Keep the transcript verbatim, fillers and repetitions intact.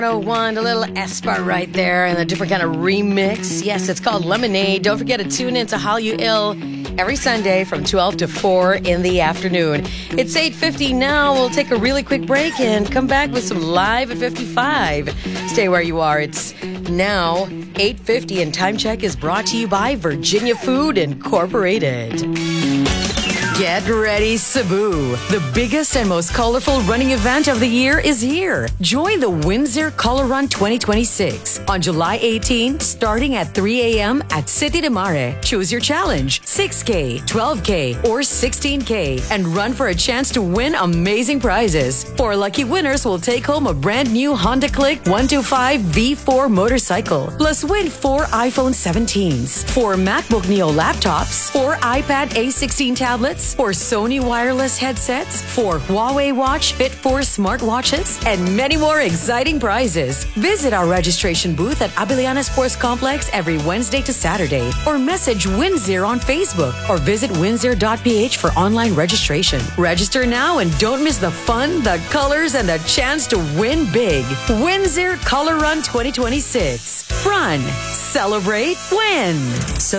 oh one, a little Espa right there, and a different kind of remix. Yes, it's called Lemonade. Don't forget to tune in to How You Ill every Sunday from twelve to four in the afternoon. It's eight fifty now. We'll take a really quick break and come back with some Live at fifty-five. Stay where you are. It's now eight fifty, and Time Check is brought to you by Virginia Food Incorporated. Get ready, Cebu. The biggest and most colorful running event of the year is here. Join the Windsor Color Run twenty twenty-six on July eighteenth, starting at three a.m. at City de Mare. Choose your challenge, six K, twelve K, or sixteen K, and run for a chance to win amazing prizes. Four lucky winners will take home a brand new Honda Click one twenty-five V four motorcycle, plus win four iPhone seventeens, four MacBook Neo laptops, four iPad A sixteen tablets, four Sony wireless headsets, four Huawei Watch Fit four smartwatches, and many more exciting prizes. Visit our registration booth at Abiliana Sports Complex every Wednesday to Saturday, or message Windsor on Facebook, or visit windsor dot p h for online registration. Register now and don't miss the fun, the colors, and the chance to win big. Windsor Color Run twenty twenty-six. Run, celebrate, win. Sa